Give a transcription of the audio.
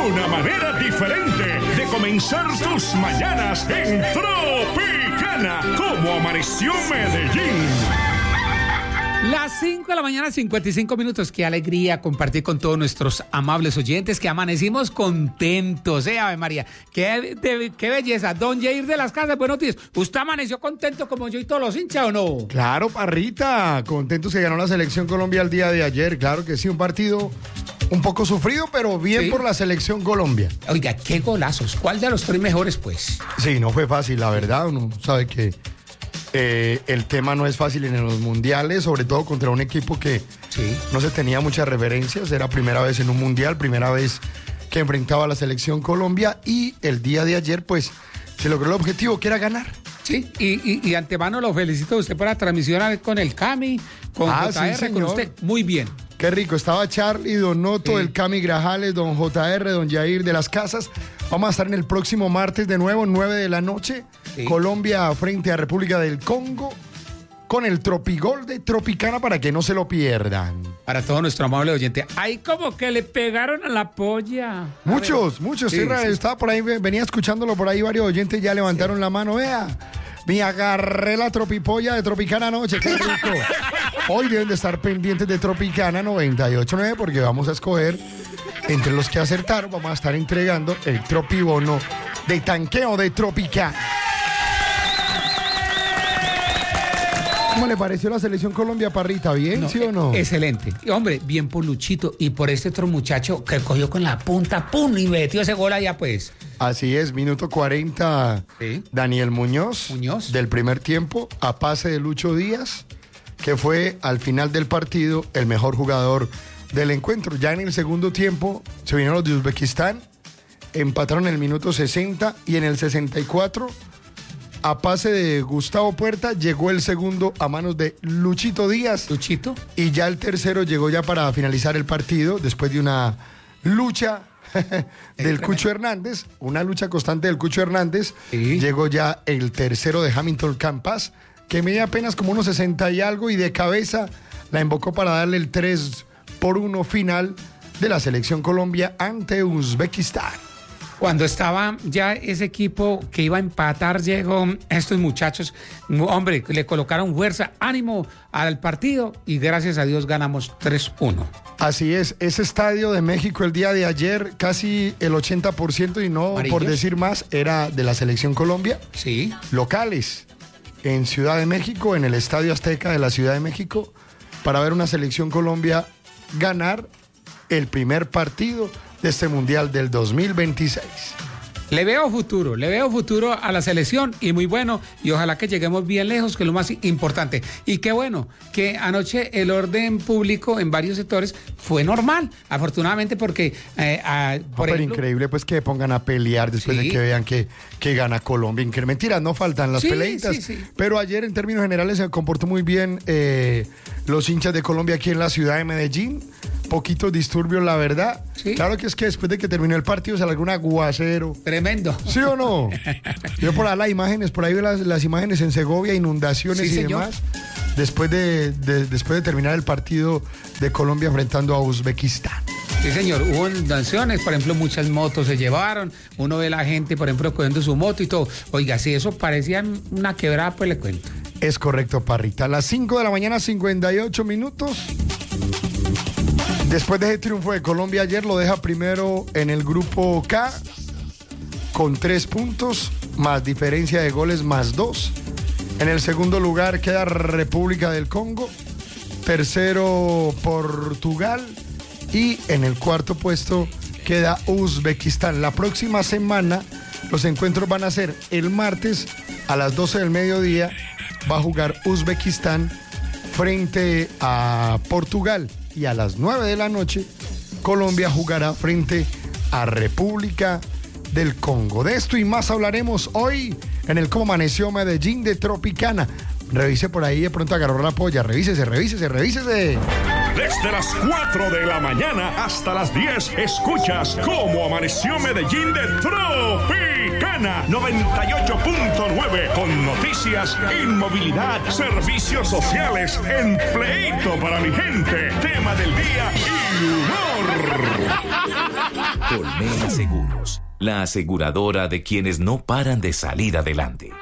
Una manera diferente de comenzar tus mañanas en Tropicana. Como amaneció Medellín. Las 5 de la mañana, 55 minutos. Qué alegría compartir con todos nuestros amables oyentes que amanecimos contentos, Ave María. Qué belleza. Don Jair de las Casas, buenos días. ¿Usted amaneció contento como yo y todos los hinchas o no? Claro, Parrita. Contentos que ganó la Selección Colombia el día de ayer. Claro que sí, un partido un poco sufrido, pero bien por la Selección Colombia. Oiga, qué golazos. ¿Cuál de los tres mejores, pues? Sí, no fue fácil, la verdad. Uno sabe que el tema no es fácil en los mundiales, sobre todo contra un equipo que no se tenía muchas referencias. Era primera vez en un mundial, primera vez que enfrentaba a la Selección Colombia, y el día de ayer pues se logró el objetivo, que era ganar. Sí, y de antemano lo felicito a usted por la transmisión con el Cami, con JR, sí, con usted. Muy bien. Qué rico, estaba Charlie, Don Noto, el Cami Grajales, Don JR, Don Jair de las Casas. Vamos a estar en el próximo martes de nuevo, 9 de la noche. Colombia frente a República del Congo, con el Tropigol de Tropicana, para que no se lo pierdan. Para todo nuestro amable oyente. Ay, como que le pegaron a la polla. Muchos. Sí. Estaba por ahí, venía escuchándolo por ahí, varios oyentes ya levantaron la mano. Vea, me agarré la tropipolla de Tropicana anoche, qué rico. Hoy deben de estar pendientes de Tropicana 98.9, porque vamos a escoger entre los que acertaron. Vamos a estar entregando el tropibono de tanqueo de Tropicana. ¿Cómo le pareció la Selección Colombia, Parrita? ¿Bien, sí o no? Excelente. Y, hombre, bien por Luchito y por este otro muchacho que cogió con la punta, ¡pum! Y metió ese gol allá, pues. Así es, minuto 40, Daniel Muñoz, del primer tiempo, a pase de Lucho Díaz, que fue al final del partido el mejor jugador del encuentro. Ya en el segundo tiempo se vinieron los de Uzbekistán, empataron en el minuto 60 y en el 64, a pase de Gustavo Puerta, llegó el segundo a manos de Luchito Díaz. Luchito. Y ya el tercero llegó ya para finalizar el partido, después de una lucha del Cucho Hernández, una lucha constante del Cucho Hernández. Llegó ya el tercero de Hamilton Campas, que medía apenas como unos 60 y algo, y de cabeza la invocó para darle el 3-1 final de la Selección Colombia ante Uzbekistán. Cuando estaba ya ese equipo que iba a empatar, llegó estos muchachos, hombre, le colocaron fuerza, ánimo al partido y gracias a Dios ganamos 3-1. Así es, ese Estadio de México el día de ayer, casi el 80%, y no por decir más, era de la Selección Colombia. Sí. Locales en Ciudad de México, en el Estadio Azteca de la Ciudad de México, para ver una Selección Colombia ganar el primer partido de este Mundial del 2026. Le veo futuro a la selección, y muy bueno, y ojalá que lleguemos bien lejos, que es lo más importante. Y qué bueno que anoche el orden público en varios sectores fue normal, afortunadamente, porque por ejemplo, increíble pues que pongan a pelear después de que vean que gana Colombia. Mentiras, no faltan las peleitas, pero ayer en términos generales se comportó muy bien los hinchas de Colombia aquí en la ciudad de Medellín. Poquitos disturbios, la verdad. Claro que es que después de que terminó el partido se largó un aguacero. Tremendo. ¿Sí o no? Yo por ahí las imágenes, por ahí veo las imágenes en Segovia, inundaciones y demás. Después de terminar el partido de Colombia enfrentando a Uzbekistán. Sí, señor, hubo inundaciones, por ejemplo, muchas motos se llevaron, uno ve a la gente, por ejemplo, cogiendo su moto y todo. Oiga, si eso parecía una quebrada, pues le cuento. Es correcto, Parrita. A las 5 de la mañana, 58 minutos. Después de ese triunfo de Colombia ayer, lo deja primero en el grupo K con 3 puntos, más diferencia de goles más 2. En el segundo lugar queda República del Congo, tercero Portugal, y en el cuarto puesto queda Uzbekistán. La próxima semana los encuentros van a ser el martes a las 12 del mediodía, va a jugar Uzbekistán frente a Portugal. Y a las 9 de la noche, Colombia jugará frente a República del Congo. De esto y más hablaremos hoy en el Cómo Amaneció Medellín de Tropicana. Revise por ahí, de pronto agarró la polla. Revísese. Desde las 4 de la mañana hasta las 10, escuchas Cómo Amaneció Medellín de Tropicana 98.9, con noticias, inmovilidad, servicios sociales, empleito para mi gente, tema del día y humor. Colmena Seguros, la aseguradora de quienes no paran de salir adelante.